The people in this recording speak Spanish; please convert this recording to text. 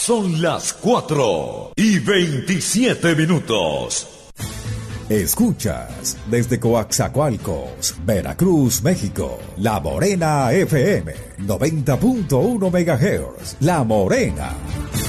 Son las 4:27. Escuchas desde Coaxacualcos, Veracruz, México, La Morena FM, 90.1 MHz. La Morena.